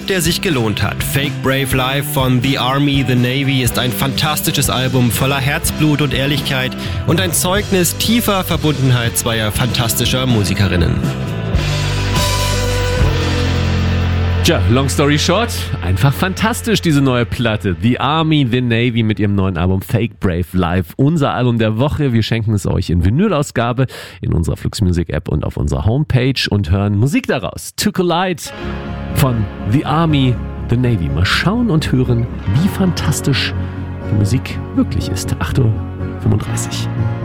der sich gelohnt hat. Fake Brave Life von The Army, The Navy ist ein fantastisches Album voller Herzblut und Ehrlichkeit und ein Zeugnis tiefer Verbundenheit zweier fantastischer Musikerinnen. Tja, long story short, einfach fantastisch diese neue Platte. The Army, The Navy mit ihrem neuen Album Fake Brave Life. Unser Album der Woche. Wir schenken es euch in Vinylausgabe in unserer Flux Music App und auf unserer Homepage und hören Musik daraus. To Collide von The Army, The Navy. Mal schauen und hören, wie fantastisch die Musik wirklich ist. 8:35 Uhr.